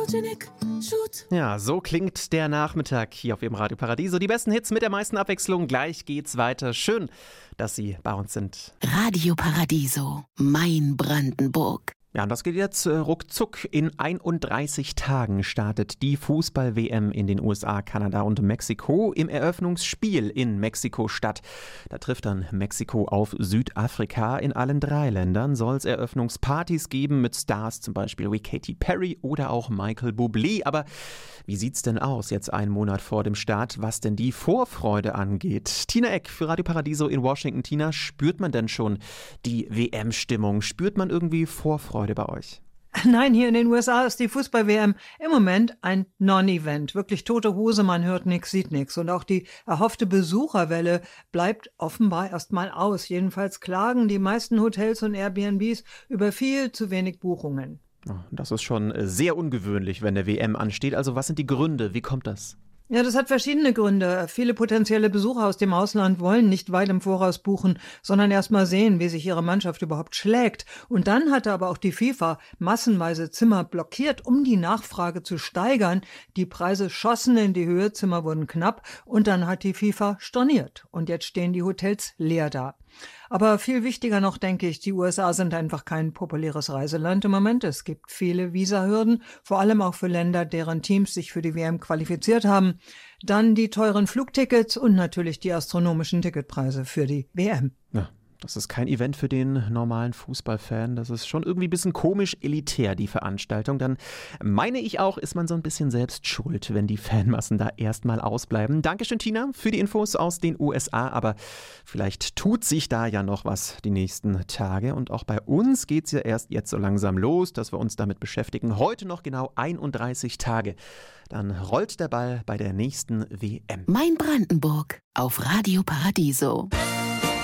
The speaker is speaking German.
Photogenic Shoot. Ja, so klingt der Nachmittag hier auf Ihrem Radio Paradiso. Die besten Hits mit der meisten Abwechslung. Gleich geht's weiter. Schön, dass Sie bei uns sind. Radio Paradiso, mein Brandenburg. Ja, und das geht jetzt ruckzuck. In 31 Tagen startet die Fußball-WM in den USA, Kanada und Mexiko im Eröffnungsspiel in Mexiko-Stadt. Da trifft dann Mexiko auf Südafrika. In allen 3 Ländern soll es Eröffnungspartys geben mit Stars, zum Beispiel wie Katy Perry oder auch Michael Bublé. Aber wie sieht's denn aus jetzt einen Monat vor dem Start, was denn die Vorfreude angeht? Tina Eck für Radio Paradiso in Washington. Tina, spürt man denn schon die WM-Stimmung? Spürt man irgendwie Vorfreude bei euch? Nein, hier in den USA ist die Fußball-WM im Moment ein Non-Event. Wirklich tote Hose, man hört nichts, sieht nichts. Und auch die erhoffte Besucherwelle bleibt offenbar erstmal aus. Jedenfalls klagen die meisten Hotels und Airbnbs über viel zu wenig Buchungen. Das ist schon sehr ungewöhnlich, wenn der WM ansteht. Also was sind die Gründe? Wie kommt das? Ja, das hat verschiedene Gründe. Viele potenzielle Besucher aus dem Ausland wollen nicht weit im Voraus buchen, sondern erst mal sehen, wie sich ihre Mannschaft überhaupt schlägt. Und dann hatte aber auch die FIFA massenweise Zimmer blockiert, um die Nachfrage zu steigern. Die Preise schossen in die Höhe, Zimmer wurden knapp und dann hat die FIFA storniert. Und jetzt stehen die Hotels leer da. Aber viel wichtiger noch, denke ich, die USA sind einfach kein populäres Reiseland im Moment. Es gibt viele Visahürden, vor allem auch für Länder, deren Teams sich für die WM qualifiziert haben. Dann die teuren Flugtickets und natürlich die astronomischen Ticketpreise für die WM. Ja. Das ist kein Event für den normalen Fußballfan. Das ist schon irgendwie ein bisschen komisch elitär, die Veranstaltung. Dann meine ich auch, ist man so ein bisschen selbst schuld, wenn die Fanmassen da erstmal ausbleiben. Dankeschön, Tina, für die Infos aus den USA. Aber vielleicht tut sich da ja noch was die nächsten Tage. Und auch bei uns geht es ja erst jetzt so langsam los, dass wir uns damit beschäftigen. Heute noch genau 31 Tage. Dann rollt der Ball bei der nächsten WM. Mein Brandenburg auf Radio Paradiso.